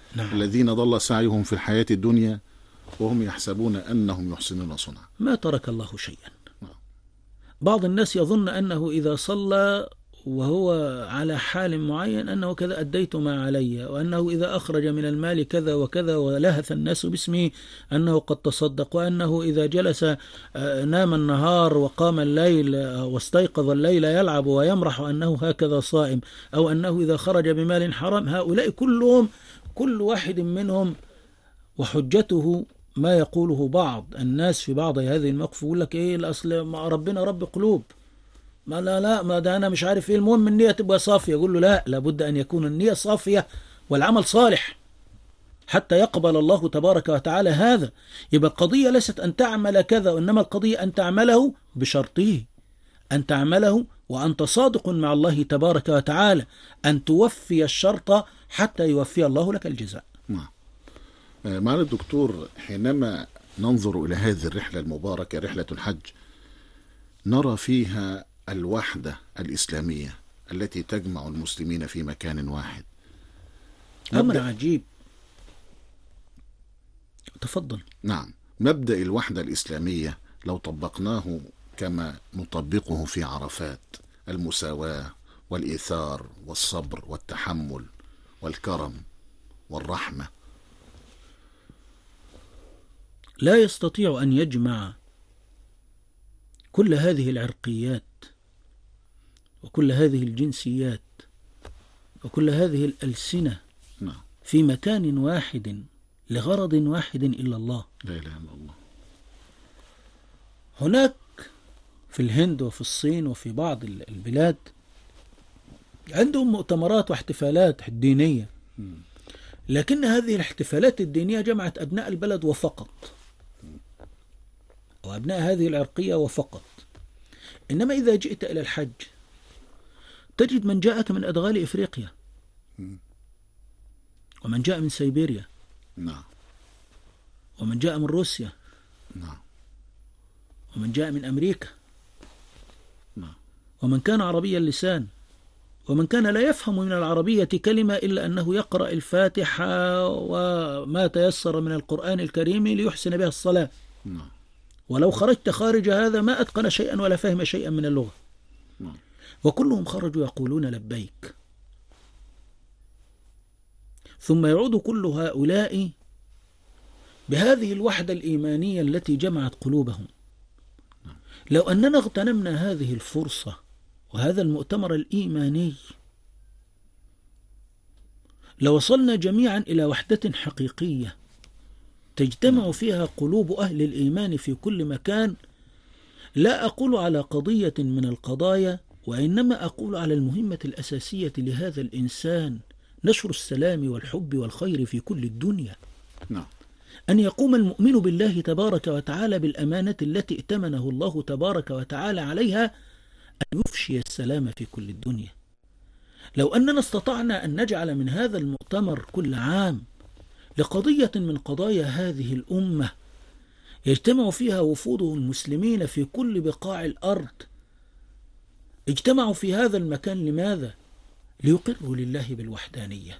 نعم. الذين ضل سعيهم في الحياة الدنيا وهم يحسبون أنهم يحسنون صنعا. ما ترك الله شيئا. بعض الناس يظن أنه إذا صلى وهو على حال معين أنه كذا أديت ما علي، وأنه إذا أخرج من المال كذا وكذا ولهث الناس باسمه أنه قد تصدق، وأنه إذا جلس نام النهار وقام الليل واستيقظ الليل يلعب ويمرح أنه هكذا صائم، أو أنه إذا خرج بمال حرام. هؤلاء كلهم كل واحد منهم وحجته ما يقوله بعض الناس في بعض هذه المواقف، يقول لك إيه الأصل ربنا رب قلوب، ما لا ما ده أنا مش عارف إيه، المهم النية تبقى صافية. يقول له لا، لابد أن يكون النية صافية والعمل صالح حتى يقبل الله تبارك وتعالى هذا. يبقى القضية ليست أن تعمل كذا، وإنما القضية أن تعمله بشرطه، أن تعمله وأنت صادق مع الله تبارك وتعالى، أن توفي الشرط حتى يوفي الله لك الجزاء. معنا الدكتور، حينما ننظر إلى هذه الرحلة المباركة رحلة الحج نرى فيها الوحدة الإسلامية التي تجمع المسلمين في مكان واحد. أمر عجيب. تفضل. نعم، مبدأ الوحدة الإسلامية لو طبقناه كما نطبقه في عرفات، المساواة والإيثار والصبر والتحمل والكرم والرحمة، لا يستطيع أن يجمع كل هذه العرقيات وكل هذه الجنسيات وكل هذه الألسنة في مكان واحد لغرض واحد إلا الله. لا إله إلا الله. هناك في الهند وفي الصين وفي بعض البلاد عندهم مؤتمرات واحتفالات دينية، لكن هذه الاحتفالات الدينية جمعت أبناء البلد وفقط، أو أبناء هذه العرقية وفقط. إنما إذا جئت إلى الحج تجد من جاءك من أدغال إفريقيا، ومن جاء من سيبيريا، ومن جاء من روسيا، ومن جاء من أمريكا، ومن كان عربي اللسان، ومن كان لا يفهم من العربية كلمة إلا أنه يقرأ الفاتحة وما تيسر من القرآن الكريم ليحسن بها الصلاة. ولو خرجت خارج هذا ما أتقن شيئا ولا فهم شيئا من اللغة. وكلهم خرجوا يقولون لبيك. ثم يعود كل هؤلاء بهذه الوحدة الإيمانية التي جمعت قلوبهم. لو أننا اغتنمنا هذه الفرصة وهذا المؤتمر الإيماني لوصلنا جميعا إلى وحدة حقيقية تجتمع فيها قلوب أهل الإيمان في كل مكان. لا أقول على قضية من القضايا، وإنما أقول على المهمة الأساسية لهذا الإنسان، نشر السلام والحب والخير في كل الدنيا. أن يقوم المؤمن بالله تبارك وتعالى بالأمانة التي ائتمنه الله تبارك وتعالى عليها، أن يفشي السلام في كل الدنيا. لو أننا استطعنا أن نجعل من هذا المؤتمر كل عام لقضية من قضايا هذه الأمة يجتمع فيها وفود المسلمين في كل بقاع الأرض، اجتمعوا في هذا المكان لماذا؟ ليقروا لله بالوحدانية،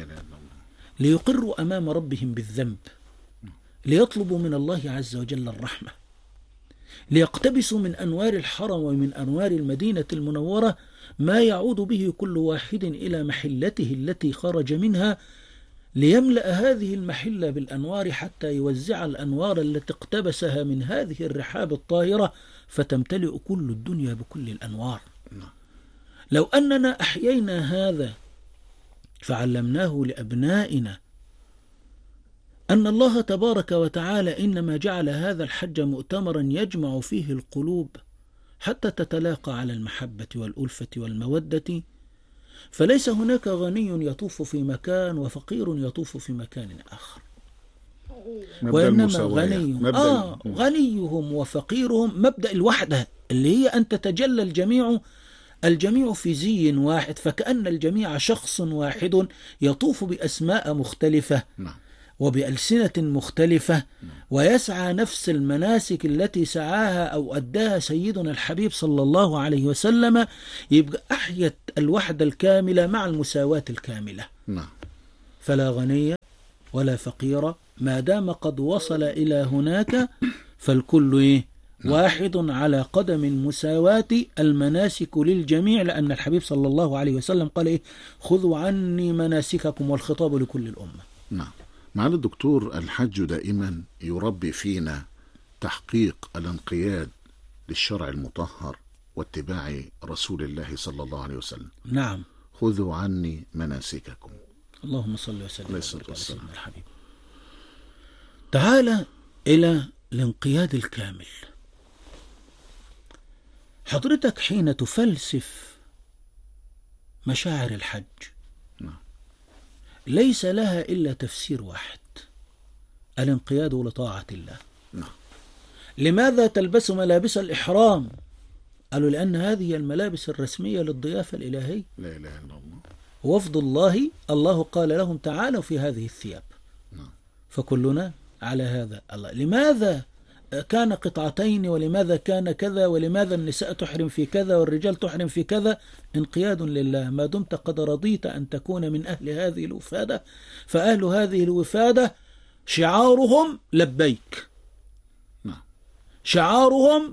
ليقروا أمام ربهم بالذنب، ليطلبوا من الله عز وجل الرحمة، ليقتبسوا من أنوار الحرم ومن أنوار المدينة المنورة ما يعود به كل واحد إلى محلته التي خرج منها، ليملأ هذه المحلة بالأنوار حتى يوزع الأنوار التي اقتبسها من هذه الرحاب الطاهرة فتمتلئ كل الدنيا بكل الأنوار. لو أننا أحيينا هذا فعلمناه لأبنائنا أن الله تبارك وتعالى إنما جعل هذا الحج مؤتمرا يجمع فيه القلوب حتى تتلاقى على المحبة والألفة والمودة، فليس هناك غني يطوف في مكان وفقير يطوف في مكان آخر، وإنما غنيهم وفقيرهم مبدأ الوحدة اللي هي أن تتجلى الجميع في زي واحد، فكأن الجميع شخص واحد يطوف بأسماء مختلفة وبألسنة مختلفة ويسعى نفس المناسك التي سعاها أو أداها سيدنا الحبيب صلى الله عليه وسلم. يبقى أحيت الوحدة الكاملة مع المساواة الكاملة. فلا غني ولا فقيرا، ما دام قد وصل إلى هناك فالكل واحد على قدم مساواة، المناسك للجميع، لأن الحبيب صلى الله عليه وسلم قال خذوا عني مناسككم، والخطاب لكل الأمة. نعم. معالي الدكتور، الحج دائما يربي فينا تحقيق الانقياد للشرع المطهر واتباع رسول الله صلى الله عليه وسلم. نعم. خذوا عني مناسككم. اللهم صل وسلم على والسلام. سيدنا الحبيب. تعال إلى الانقياد الكامل. حضرتك حين تفلسف مشاعر الحج ليس لها إلا تفسير واحد: الانقياد لطاعة الله. لماذا تلبس ملابس الإحرام؟ قالوا لأن هذه الملابس الرسمية للضيافة الإلهية. لا إله إلا الله. وفد الله قال لهم تعالوا في هذه الثياب. فكلنا على هذا. الله لماذا كان قطعتين، ولماذا كان كذا، ولماذا النساء تحرم في كذا والرجال تحرم في كذا؟ انقياد لله. ما دمت قد رضيت أن تكون من أهل هذه الوفادة، فأهل هذه الوفادة شعارهم لبيك، شعارهم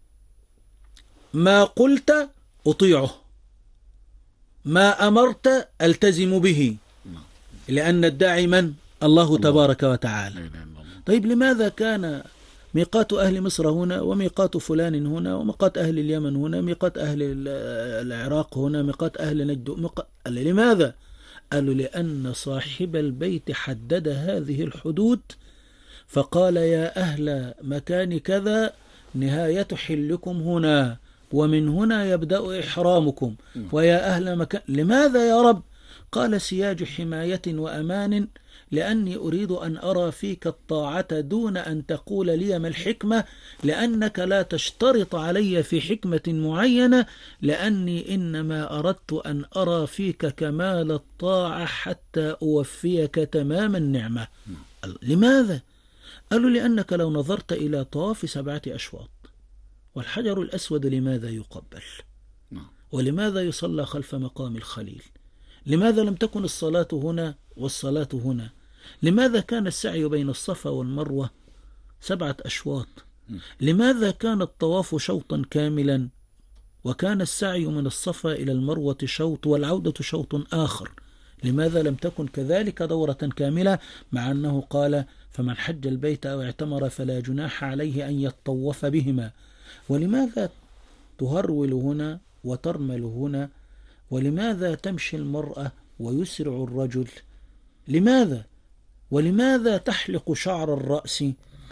ما قلت أطيعه، ما أمرت ألتزم به، لأن الداعي من؟ الله تبارك وتعالى. طيب لماذا كان ميقات أهل مصر هنا، وميقات فلان هنا، وميقات أهل اليمن هنا، ميقات أهل العراق هنا، ميقات أهل نجد لماذا؟ قالوا لأن صاحب البيت حدد هذه الحدود، فقال يا أهل مكان كذا نهاية حلكم هنا، ومن هنا يبدأ إحرامكم، ويا أهل مكان. لماذا يا رب؟ قال سياج حماية وأمان، لأني أريد أن أرى فيك الطاعة دون أن تقول لي ما الحكمة، لأنك لا تشترط علي في حكمة معينة، لأني إنما أردت أن أرى فيك كمال الطاعة حتى أوفيك تمام النعمة. لماذا؟ قالوا لأنك لو نظرت إلى طواف 7 أشواط والحجر الأسود لماذا يقبل؟ ولماذا يصلى خلف مقام الخليل؟ لماذا لم تكن الصلاة هنا والصلاة هنا؟ لماذا كان السعي بين الصفا والمروة 7 أشواط؟ لماذا كان الطواف شوطا كاملا وكان السعي من الصفا إلى المروة شوط والعودة شوط آخر؟ لماذا لم تكن كذلك دورة كاملة، مع أنه قال فمن حج البيت أو اعتمر فلا جناح عليه أن يطوف بهما؟ ولماذا تهرول هنا وترمل هنا؟ ولماذا تمشي المرأة ويسرع الرجل؟ لماذا؟ ولماذا تحلق شعر الرأس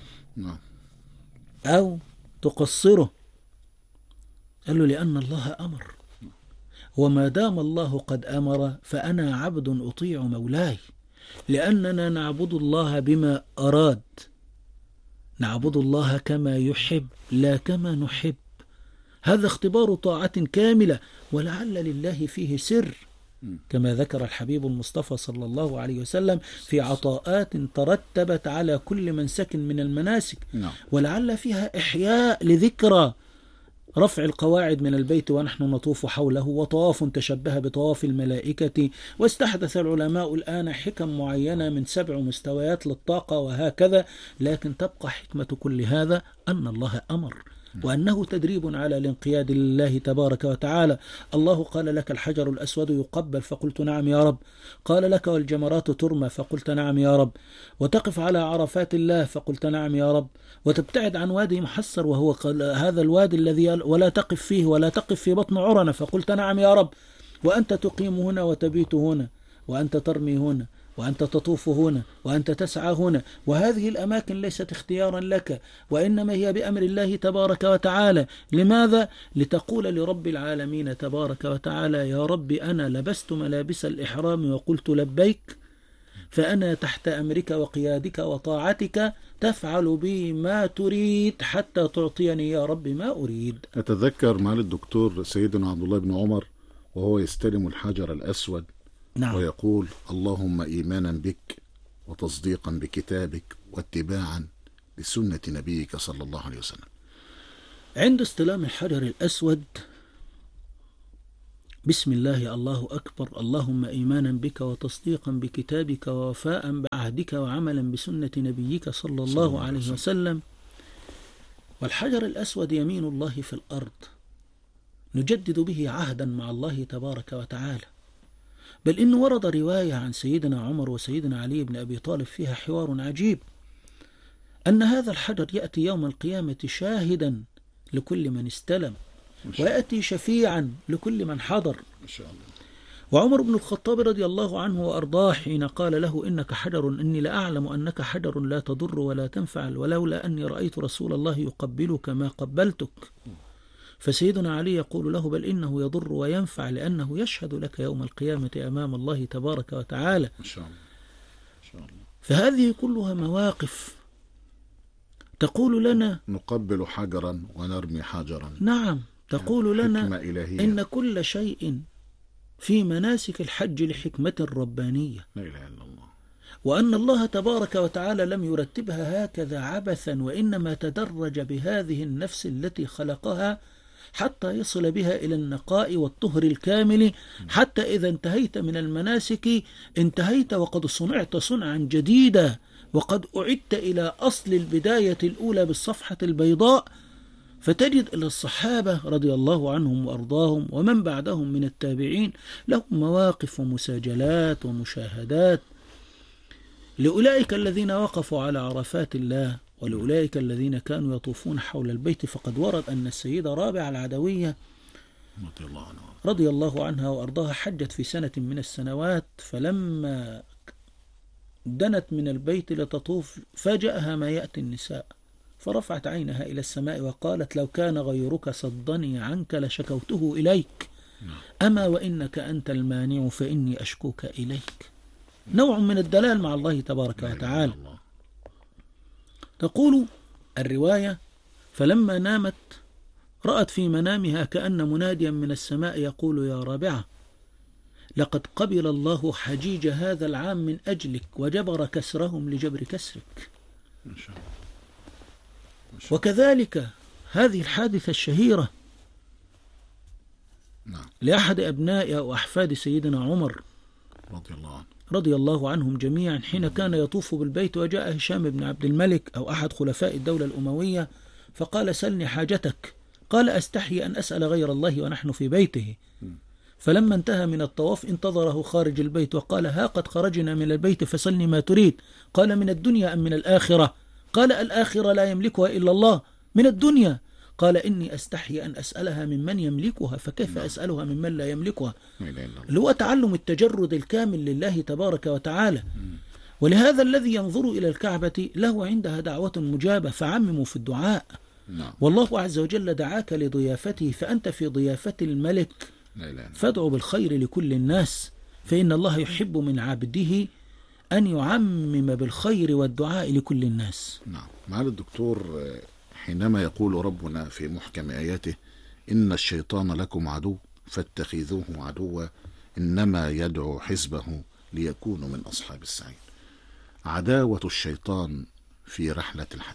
أو تقصره؟ قالوا لأن الله أمر، وما دام الله قد أمر فأنا عبد أطيع مولاي، لأننا نعبد الله بما أراد، نعبد الله كما يحب لا كما نحب. هذا اختبار طاعة كاملة، ولعل لله فيه سر، كما ذكر الحبيب المصطفى صلى الله عليه وسلم في عطاءات ترتبت على كل منسك من المناسك، ولعل فيها إحياء لذكرى رفع القواعد من البيت ونحن نطوف حوله، وطواف تشبه بطواف الملائكة. واستحدث العلماء الآن حكم معينة من 7 مستويات للطاقة وهكذا، لكن تبقى حكمة كل هذا أن الله أمر، وأنه تدريب على الانقياد لله تبارك وتعالى. الله قال لك الحجر الأسود يقبل، فقلت نعم يا رب. قال لك والجمرات ترمى، فقلت نعم يا رب. وتقف على عرفات الله، فقلت نعم يا رب. وتبتعد عن وادي محصر وهو هذا الوادي الذي ولا تقف فيه ولا تقف في بطن عرنة، فقلت نعم يا رب. وأنت تقيم هنا وتبيت هنا، وأنت ترمي هنا، وأنت تطوف هنا، وأنت تسعى هنا، وهذه الأماكن ليست اختيارا لك، وإنما هي بأمر الله تبارك وتعالى. لماذا؟ لتقول لرب العالمين تبارك وتعالى يا رب أنا لبست ملابس الإحرام وقلت لبيك، فأنا تحت أمرك وقيادك وطاعتك، تفعل بي ما تريد حتى تعطيني يا رب ما أريد. أتذكر معالي الدكتور سيدنا عبد الله بن عمر وهو يستلم الحجر الأسود، نعم. ويقول اللهم إيمانا بك وتصديقا بكتابك واتباعا لسنة نبيك صلى الله عليه وسلم. عند استلام الحجر الأسود بسم الله الله أكبر، اللهم إيمانا بك وتصديقا بكتابك ووفاء بعهدك وعملا بسنة نبيك صلى الله عليه وسلم. والحجر الأسود يمين الله في الأرض نجدد به عهدا مع الله تبارك وتعالى. بل إن ورد رواية عن سيدنا عمر وسيدنا علي بن أبي طالب فيها حوار عجيب، أن هذا الحجر يأتي يوم القيامة شاهدا لكل من استلم، ويأتي شفيعا لكل من حضر. ما شاء الله. وعمر بن الخطاب رضي الله عنه وأرضاه حين قال له إنك حجر إني لأعلم أنك حجر لا تضر ولا تنفع، ولولا أني رأيت رسول الله يقبلك ما قبلتك. فسيدنا علي يقول له بل إنه يضر وينفع، لأنه يشهد لك يوم القيامة أمام الله تبارك وتعالى. ما شاء الله. ما شاء الله. فهذه كلها مواقف تقول لنا نقبل حجرا ونرمي حجرا. نعم، تقول لنا إلهية. إن كل شيء في مناسك الحج لحكمة ربانية، لا إله إلا الله. وأن الله تبارك وتعالى لم يرتبها هكذا عبثا، وإنما تدرج بهذه النفس التي خلقها حتى يصل بها إلى النقاء والطهر الكامل، حتى إذا انتهيت من المناسك انتهيت وقد صنعت صنعا جديدة، وقد أعدت إلى أصل البداية الأولى بالصفحة البيضاء. فتجد إلى الصحابة رضي الله عنهم وأرضاهم ومن بعدهم من التابعين لهم مواقف ومساجلات ومشاهدات لأولئك الذين وقفوا على عرفات الله، ولأولئك الذين كانوا يطوفون حول البيت. فقد ورد أن السيدة رابعة العدوية رضي الله عنها وأرضاها حجت في سنة من السنوات، فلما دنت من البيت لتطوف فاجأها ما يأتي النساء، فرفعت عينها إلى السماء وقالت لو كان غيرك صدني عنك لشكوته إليك، أما وإنك أنت المانع فإني أشكوك إليك. نوع من الدلال مع الله تبارك وتعالى. تقول الرواية فلما نامت رأت في منامها كأن مناديا من السماء يقول يا رابعة لقد قبل الله حجيج هذا العام من أجلك وجبر كسرهم لجبر كسرك. ما شاء الله. وكذلك هذه الحادثة الشهيرة لأحد أبناء أو أحفاد سيدنا عمر رضي الله عنهم جميعا، حين كان يطوف بالبيت وجاء هشام بن عبد الملك أو أحد خلفاء الدولة الأموية فقال سلني حاجتك، قال أستحي أن أسأل غير الله ونحن في بيته. فلما انتهى من الطواف انتظره خارج البيت وقال ها قد خرجنا من البيت فسلني ما تريد، قال من الدنيا أم من الآخرة؟ قال الآخرة لا يملكها إلا الله. من الدنيا؟ قال إني أستحي أن أسألها ممن يملكها، فكيف أسألها ممن لا يملكها؟ اللي هو تعلم التجرد الكامل لله تبارك وتعالى. ولهذا الذي ينظر إلى الكعبة له عندها دعوة مجابة، فعمموا في الدعاء. والله عز وجل دعاك لضيافته، فأنت في ضيافة الملك، فادعوا بالخير لكل الناس، فإن الله يحب من عبده أن يعمم بالخير والدعاء لكل الناس. نعم. معالي الدكتور، حينما يقول ربنا في محكم آياته إن الشيطان لكم عدو فاتخذوه عدوا إنما يدعو حزبه ليكونوا من أصحاب السعير، عداوة الشيطان في رحلة الحج.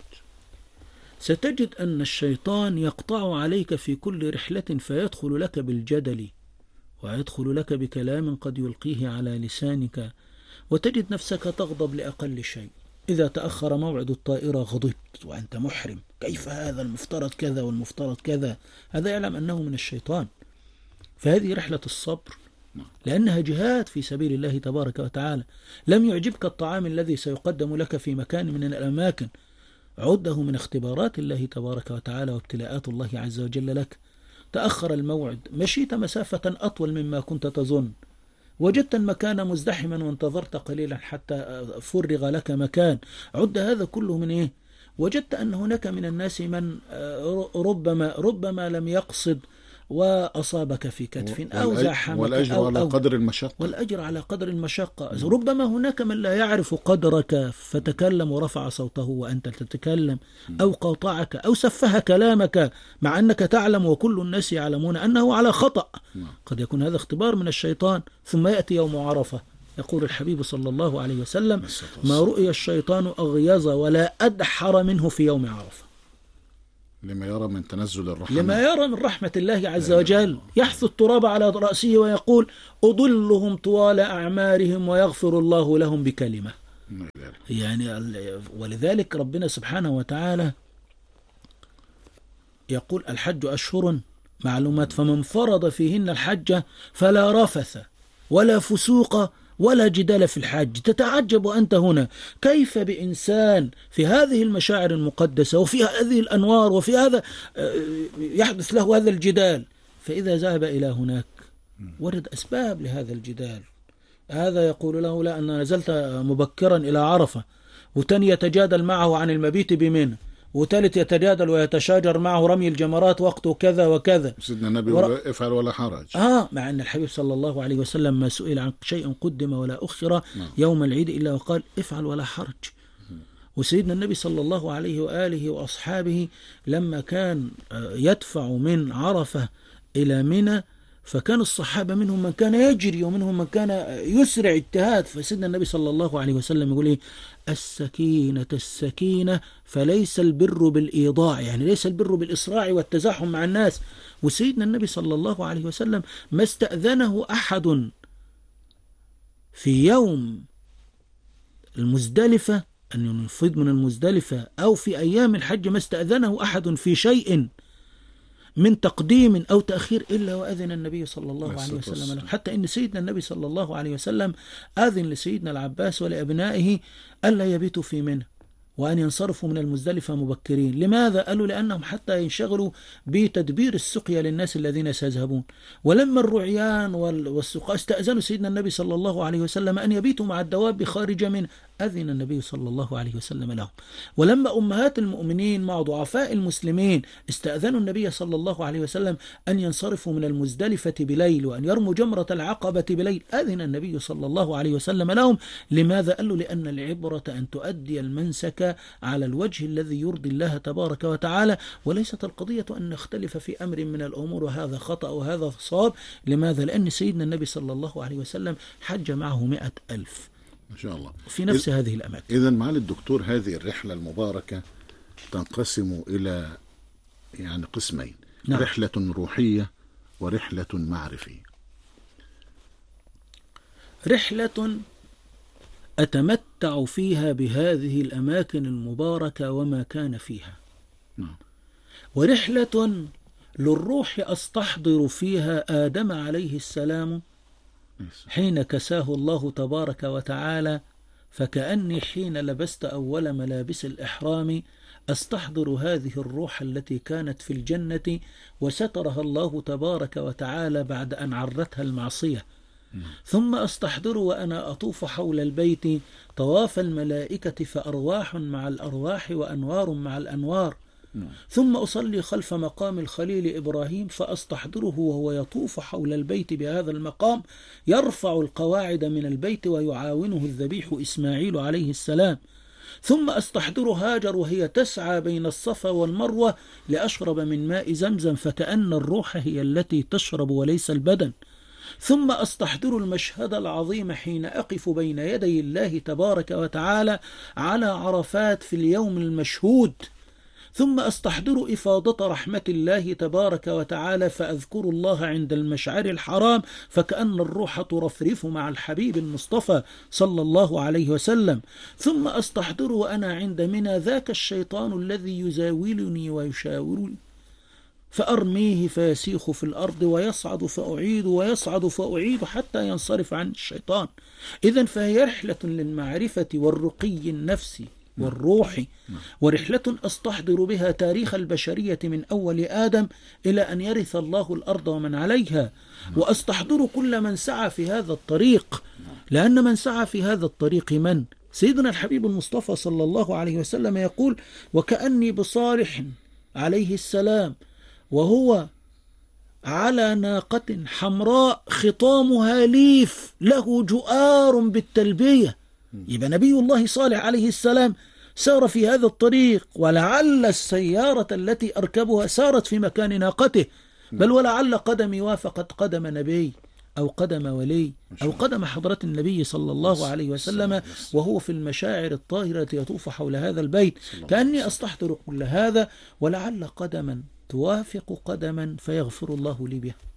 ستجد أن الشيطان يقطع عليك في كل رحلة، فيدخل لك بالجدل ويدخل لك بكلام قد يلقيه على لسانك، وتجد نفسك تغضب لأقل شيء. إذا تأخر موعد الطائرة غضبت وأنت محرم، كيف هذا المفترض كذا والمفترض كذا، هذا يعلم أنه من الشيطان. فهذه رحلة الصبر، لأنها جهاد في سبيل الله تبارك وتعالى. لم يعجبك الطعام الذي سيقدم لك في مكان من الأماكن، عده من اختبارات الله تبارك وتعالى وابتلاءات الله عز وجل لك. تأخر الموعد، مشيت مسافة أطول مما كنت تظن، وجدت المكان مزدحما وانتظرت قليلا حتى فرغ لك مكان، عد هذا كله من إيه؟ وجدت أن هناك من الناس من ربما لم يقصد وأصابك في كتف أو زاحمك، والأجر على قدر المشقة، والأجر على قدر المشقة. ربما هناك من لا يعرف قدرك فتكلم ورفع صوته وأنت تتكلم، أو قاطعك أو سفه كلامك مع أنك تعلم وكل الناس يعلمون أنه على خطأ. قد يكون هذا اختبار من الشيطان. ثم يأتي يوم عرفة، يقول الحبيب صلى الله عليه وسلم ما رؤي الشيطان أغيظ ولا أدحر منه في يوم عرفة. لما يرى من تنزل الرحمة، لما يرى من رحمة الله عز وجل، يحث التراب على رأسه ويقول أضلهم طوال أعمارهم ويغفر الله لهم بكلمة. يعني ولذلك ربنا سبحانه وتعالى يقول الحج أشهر معلومات فمن فرض فيهن الحج فلا رفث ولا فسوق ولا جدال في الحج. تتعجب أنت هنا كيف بإنسان في هذه المشاعر المقدسة وفي هذه الأنوار وفي هذا يحدث له هذا الجدال، فإذا ذهب إلى هناك ورد أسباب لهذا الجدال. هذا يقول له لا أنا نزلت مبكرا إلى عرفة، وتاني يتجادل معه عن المبيت بمنى، وثالث يتجادل ويتشاجر معه رمي الجمرات وقته كذا وكذا. سيدنا النبي افعل ولا حرج. مع أن الحبيب صلى الله عليه وسلم ما سئل عن شيء قدم ولا أخر يوم العيد إلا وقال افعل ولا حرج. وسيدنا النبي صلى الله عليه وآله وأصحابه لما كان يدفع من عرفة إلى منى فكان الصحابة منهم من كان يجري ومنهم من كان يسرع اجتهاد. فسيدنا النبي صلى الله عليه وسلم يقول إيه؟ السكينة السكينة، فليس البر بالإيضاع، يعني ليس البر بالإسراع والتزاحم مع الناس. وسيدنا النبي صلى الله عليه وسلم ما استأذنه أحد في يوم المزدلفة أن ينفض من المزدلفة أو في أيام الحج، ما استأذنه أحد في شيء من تقديم أو تأخير إلا وأذن النبي صلى الله عليه وسلم له. حتى إن سيدنا النبي صلى الله عليه وسلم أذن لسيدنا العباس ولأبنائه ألا يبيتوا في منى وأن ينصرفوا من المزدلفة مبكرين. لماذا؟ قالوا لأنهم حتى ينشغلوا بتدبير السقيا للناس الذين سيذهبون. ولما الرعيان والسقاء استأذنوا سيدنا النبي صلى الله عليه وسلم أن يبيتوا مع الدواب خارج منى، أذن النبي صلى الله عليه وسلم لهم. ولما أمهات المؤمنين مع ضعفاء المسلمين استأذنوا النبي صلى الله عليه وسلم أن ينصرفوا من المزدلفة بليل وأن يرموا جمرة العقبة بليل، أذن النبي صلى الله عليه وسلم لهم. لماذا؟ قالوا لأن العبرة أن تؤدي المنسك على الوجه الذي يرضي الله تبارك وتعالى، وليست القضية أن نختلف في أمر من الأمور وهذا خطأ وهذا صواب. لماذا؟ لأن سيدنا النبي صلى الله عليه وسلم حج معه 100,000 ما شاء الله في نفس هذه الأماكن. إذن معالي الدكتور هذه الرحلة المباركة تنقسم إلى يعني قسمين. نعم. رحلة روحية ورحلة معرفية. رحلة أتمتع فيها بهذه الأماكن المباركة وما كان فيها. نعم. ورحلة للروح أستحضر فيها آدم عليه السلام حين كساه الله تبارك وتعالى، فكأني حين لبست أول ملابس الإحرام أستحضر هذه الروح التي كانت في الجنة وسترها الله تبارك وتعالى بعد أن عرتها المعصية. ثم أستحضر وأنا أطوف حول البيت طواف الملائكة، فأرواح مع الأرواح وأنوار مع الأنوار. ثم أصلي خلف مقام الخليل إبراهيم فأستحضره وهو يطوف حول البيت بهذا المقام، يرفع القواعد من البيت ويعاونه الذبيح إسماعيل عليه السلام. ثم أستحضر هاجر وهي تسعى بين الصفا والمروة لأشرب من ماء زمزم، فكأن الروح هي التي تشرب وليس البدن. ثم أستحضر المشهد العظيم حين أقف بين يدي الله تبارك وتعالى على عرفات في اليوم المشهود. ثم أستحضر إفاضة رحمة الله تبارك وتعالى فأذكر الله عند المشعر الحرام، فكأن الروح ترفرف مع الحبيب المصطفى صلى الله عليه وسلم. ثم أستحضر وأنا عند منى ذاك الشيطان الذي يزاولني ويشاورني، فأرميه فيسيخ في الأرض ويصعد فأعيد ويصعد فأعيد حتى ينصرف عن الشيطان. إذن فهي رحلة للمعرفة والرقي النفسي والروحي، ورحلة أستحضر بها تاريخ البشرية من أول آدم إلى أن يرث الله الأرض ومن عليها. وأستحضر كل من سعى في هذا الطريق، لأن من سعى في هذا الطريق من؟ سيدنا الحبيب المصطفى صلى الله عليه وسلم يقول: وكأني بصالح عليه السلام وهو على ناقة حمراء خطامها ليف له جؤار بالتلبية. يبقى نبي الله صالح عليه السلام سار في هذا الطريق، ولعل السيارة التي أركبها سارت في مكان ناقته، بل ولعل قدمي وافقت قدم نبي أو قدم ولي أو قدم حضرة النبي صلى الله عليه وسلم وهو في المشاعر الطاهرة يطوف حول هذا البيت، كأني أستحضر كل هذا، ولعل قدما توافق قدما فيغفر الله لي بها.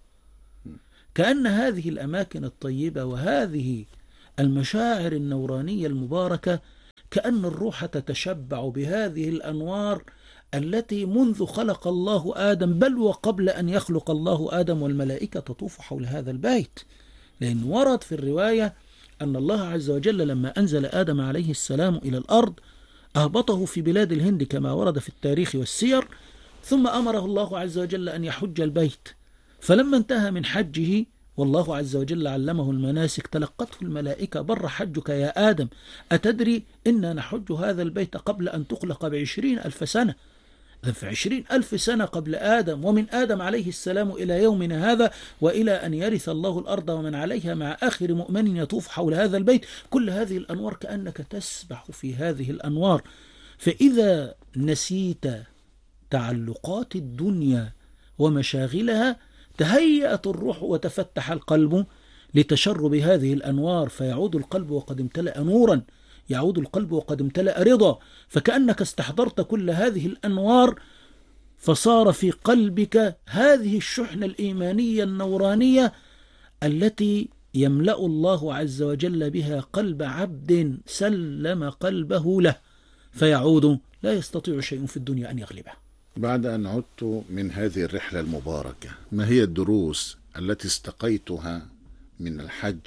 كأن هذه الأماكن الطيبة وهذه المشاعر النورانية المباركة كأن الروح تتشبع بهذه الأنوار التي منذ خلق الله آدم، بل وقبل أن يخلق الله آدم والملائكة تطوف حول هذا البيت. لأن ورد في الرواية أن الله عز وجل لما أنزل آدم عليه السلام إلى الأرض أهبطه في بلاد الهند كما ورد في التاريخ والسير، ثم أمره الله عز وجل أن يحج البيت، فلما انتهى من حجه والله عز وجل علمه المناسك تلقته الملائكة: بر حجك يا آدم، أتدري إنا نحج هذا البيت قبل أن تخلق ب20,000 سنة. في 20,000 سنة قبل آدم، ومن آدم عليه السلام إلى يومنا هذا، وإلى أن يرث الله الأرض ومن عليها مع آخر مؤمن يطوف حول هذا البيت. كل هذه الأنوار كأنك تسبح في هذه الأنوار. فإذا نسيت تعلقات الدنيا ومشاغلها تهيأت الروح وتفتح القلب لتشرب هذه الأنوار، فيعود القلب وقد امتلأ نورا، يعود القلب وقد امتلأ رضا، فكأنك استحضرت كل هذه الأنوار، فصار في قلبك هذه الشحنة الإيمانية النورانية التي يملأ الله عز وجل بها قلب عبد سلم قلبه له، فيعود لا يستطيع شيء في الدنيا أن يغلبه. بعد أن عدت من هذه الرحلة المباركة، ما هي الدروس التي استقيتها من الحج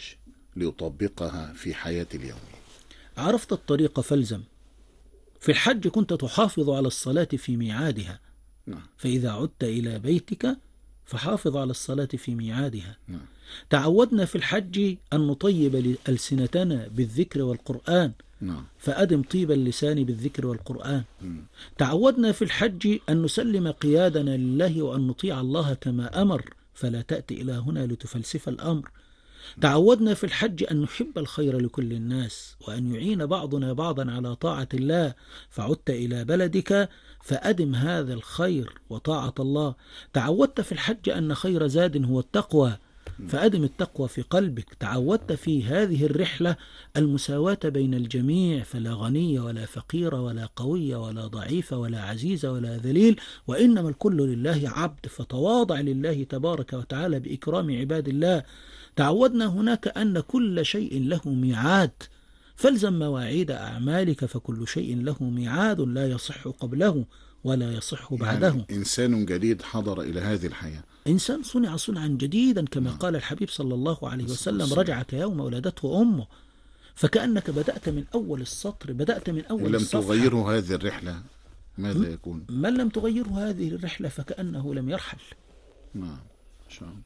لأطبقها في حياتي اليومية؟ عرفت الطريق فالزم. في الحج كنت تحافظ على الصلاة في ميعادها، فإذا عدت إلى بيتك فحافظ على الصلاة في ميعادها. تعودنا في الحج أن نطيب ألسنتنا بالذكر والقرآن، فأدم طيب اللسان بالذكر والقرآن. تعودنا في الحج أن نسلم قيادنا لله وأن نطيع الله كما أمر، فلا تأتي إلى هنا لتفلسف الأمر. تعودنا في الحج أن نحب الخير لكل الناس، وأن يعين بعضنا بعضا على طاعة الله، فعدت إلى بلدك فأدم هذا الخير وطاعة الله. تعودت في الحج أن خير زاد هو التقوى، فأدم التقوى في قلبك. تعودت في هذه الرحلة المساواة بين الجميع، فلا غني ولا فقير ولا قوي ولا ضعيف ولا عزيز ولا ذليل، وإنما الكل لله عبد، فتواضع لله تبارك وتعالى بإكرام عباد الله. تعودنا هناك أن كل شيء له ميعاد، فالزم مواعيد أعمالك، فكل شيء له ميعاد لا يصح قبله ولا يصح بعده. يعني إنسان جديد حضر إلى هذه الحياة، إنسان صنع صنعا جديدا كما قال الحبيب صلى الله عليه وسلم: رجع كيوم ولدته أمه. فكأنك بدأت من أول السطر، بدأت من أول الصفحة. ولم تغيره هذه الرحلة ماذا يكون؟ من لم تغيره هذه الرحلة فكأنه لم يرحل. نعم، شاء الله.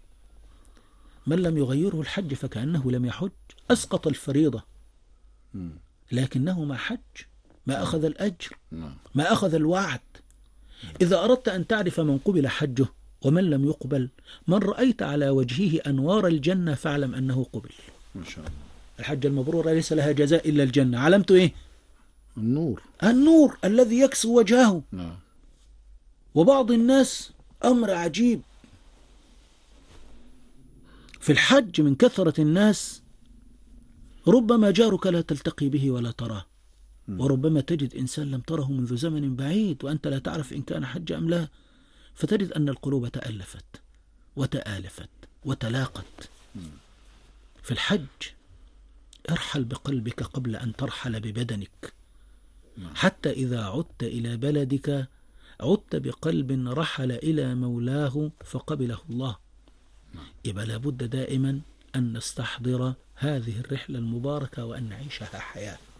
من لم يغيره الحج فكأنه لم يحج. أسقط الفريضة لكنه ما حج، ما أخذ الأجر، ما أخذ الوعد. إذا أردت أن تعرف من قبل حجه ومن لم يقبل، من رأيت على وجهه أنوار الجنة فاعلم أنه قبل. ما شاء الله. الحج المبرور ليس لها جزاء إلا الجنة. علمت إيه؟ النور الذي يكسو وجهه. نعم. وبعض الناس أمر عجيب في الحج من كثرة الناس، ربما جارك لا تلتقي به ولا تراه، وربما تجد إنسان لم تره منذ زمن بعيد وأنت لا تعرف إن كان حج أم لا، فتجد أن القلوب تألفت وتآلفت وتلاقت. في الحج ارحل بقلبك قبل أن ترحل ببدنك، حتى إذا عدت إلى بلدك عدت بقلب رحل إلى مولاه فقبله الله. يبقى لابد دائما أن نستحضر هذه الرحلة المباركة وأن نعيشها حياة.